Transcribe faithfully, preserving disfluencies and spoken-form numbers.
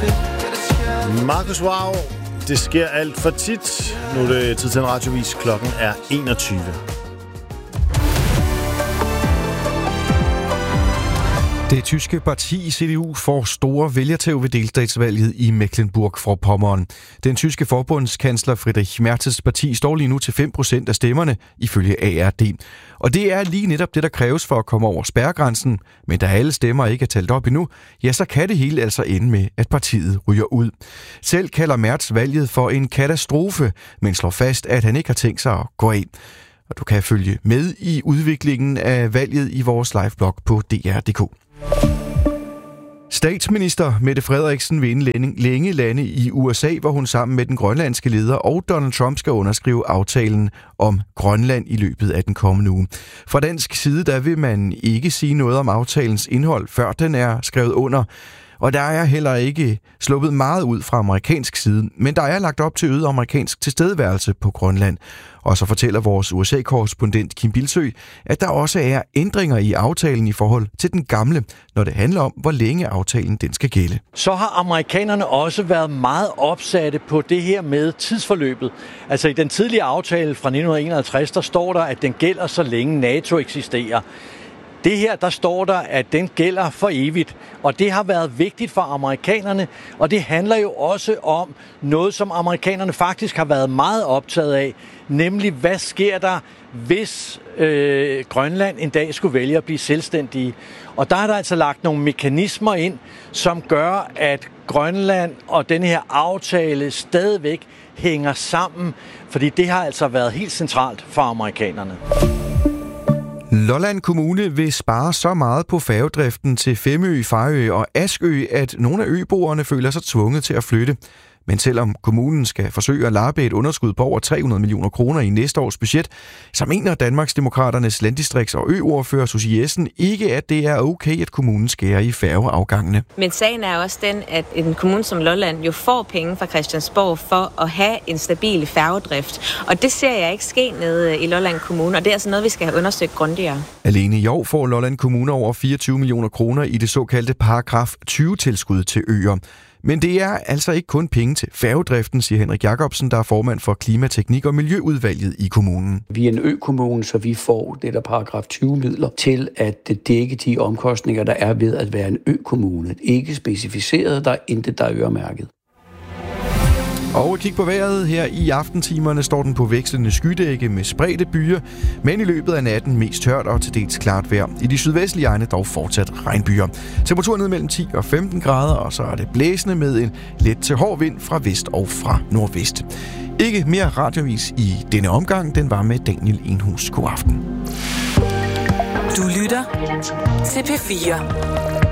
Marcus Wow, det sker alt for tit. Nu er det tid til en radiovis. Klokken er enogtyve. Det tyske parti C D U får store vælgertæv ved delstatsvalget i Mecklenburg-Vorpommern. Den tyske forbundskansler Friedrich Merz's parti står lige nu til fem procent af stemmerne, ifølge A R D. Og det er lige netop det, der kræves for at komme over spærregrænsen. Men da alle stemmer ikke er talt op endnu, ja, så kan det hele altså ende med, at partiet ryger ud. Selv kalder Merz valget for en katastrofe, men slår fast, at han ikke har tænkt sig at gå af. Og du kan følge med i udviklingen af valget i vores liveblog på D R punktum d k. Statsminister Mette Frederiksen vil inden længe lande i U S A, hvor hun sammen med den grønlandske leder og Donald Trump skal underskrive aftalen om Grønland i løbet af den kommende uge. Fra dansk side der vil man ikke sige noget om aftalens indhold, før den er skrevet under. Og der er heller ikke sluppet meget ud fra amerikansk side, men der er lagt op til øget amerikansk tilstedeværelse på Grønland. Og så fortæller vores U S A-korrespondent Kim Bilsø, at der også er ændringer i aftalen i forhold til den gamle, når det handler om, hvor længe aftalen den skal gælde. Så har amerikanerne også været meget opsatte på det her med tidsforløbet. Altså i den tidlige aftale fra nitten enoghalvtreds, der står der, at den gælder så længe NATO eksisterer. Det her, der står der, at den gælder for evigt, og det har været vigtigt for amerikanerne, og det handler jo også om noget, som amerikanerne faktisk har været meget optaget af, nemlig hvad sker der, hvis øh, Grønland en dag skulle vælge at blive selvstændige. Og der er der altså lagt nogle mekanismer ind, som gør, at Grønland og denne her aftale stadigvæk hænger sammen, fordi det har altså været helt centralt for amerikanerne. Lolland Kommune vil spare så meget på færgedriften til Femø, Fejø og Askø, at nogle af øboerne føler sig tvunget til at flytte. Men selvom kommunen skal forsøge at lappe et underskud på over tre hundrede millioner kroner i næste års budget, så mener Danmarksdemokraternes landdistrikts- og øordfører Susie Jessen ikke, at det er okay, at kommunen skærer i færgeafgangene. Men sagen er også den, at en kommune som Lolland jo får penge fra Christiansborg for at have en stabil færgedrift. Og det ser jeg ikke ske nede i Lolland Kommune, og det er altså noget, vi skal have undersøgt grundigere. Alene i år får Lolland Kommune over fireogtyve millioner kroner i det såkaldte paragraf tyve-tilskud til øer. Men det er altså ikke kun penge til færgedriften, siger Henrik Jacobsen, der er formand for Klimateknik- og Miljøudvalget i kommunen. Vi er en økommune, så vi får det der paragraf tyve-midler til at dække de omkostninger, der er ved at være en økommune. Ikke specificeret, der er intet, der er øremærket. Og kig på vejret. Her i aftentimerne står den på vekslende skydække med spredte byer, men i løbet af natten mest tørt og til dels klart vejr. I de sydvestlige egne dog fortsat regnbyer. Temperaturen ned mellem ti og femten grader, og så er det blæsende med en let til hård vind fra vest og fra nordvest. Ikke mere radiovis i denne omgang. Den var med Daniel Enhus. God aften. Du lytter til P fire.